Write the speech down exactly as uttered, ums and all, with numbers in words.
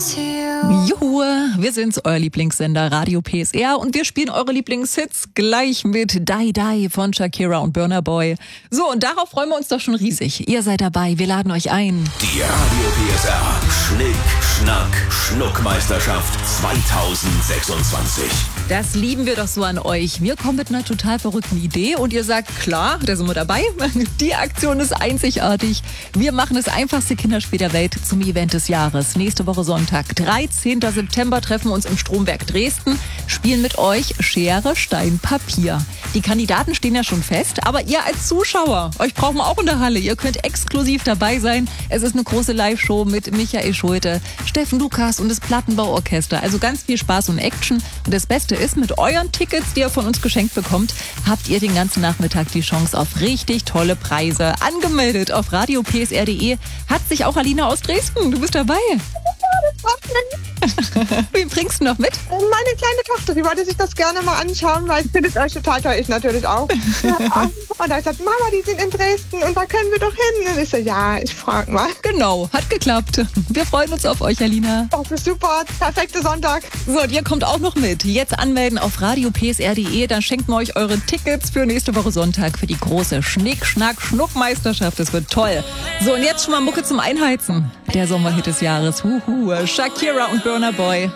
Juhu, wir sind's, euer Lieblingssender Radio P S R und wir spielen eure Lieblingshits gleich mit Die Die von Shakira und Burna Boy. So, und darauf freuen wir uns doch schon riesig. Ihr seid dabei, wir laden euch ein. Die Radio P S R Schnick, Schnack, Schnuckmeisterschaft zweitausendsechsundzwanzig. Das lieben wir doch so an euch. Wir kommen mit einer total verrückten Idee und ihr sagt, klar, da sind wir dabei. Die Aktion ist einzigartig. Wir machen das einfachste Kinderspiel der Welt zum Event des Jahres. Nächste Woche Sonntag, dreizehnten September, treffen wir uns im Stromberg Dresden, spielen mit euch Schere, Stein, Papier. Die Kandidaten stehen ja schon fest, aber ihr als Zuschauer, euch brauchen wir auch in der Halle. Ihr könnt exklusiv dabei sein. Es ist eine große Live-Show mit Michael Schulte, Steffen Lukas und das Plattenbauorchester. Also ganz viel Spaß und Action. Und das Beste ist, mit euren Tickets, die ihr von uns geschenkt bekommt, habt ihr den ganzen Nachmittag die Chance auf richtig tolle Preise. Angemeldet auf radio p s r punkt d e hat sich auch Alina aus Dresden. Du bist dabei. Wen bringst du noch mit? Meine kleine Tochter, die wollte sich das gerne mal anschauen, weil ich finde es euch total toll, ich natürlich auch. Ja, und da sagt Mama, die sind in Dresden und da können wir doch hin. Und ich so, ja, ich frage mal. Genau, hat geklappt. Wir freuen uns auf euch, Alina. Das ist super, perfekte Sonntag. So, und ihr kommt auch noch mit. Jetzt anmelden auf radio p s r punkt d e, dann schenken wir euch eure Tickets für nächste Woche Sonntag für die große Schnick, Schnack, Schnuckmeisterschaft. Das wird toll. So, und jetzt schon mal Mucke zum Einheizen. Der Sommerhit des Jahres. Huhu, Shakira und Burna Boy.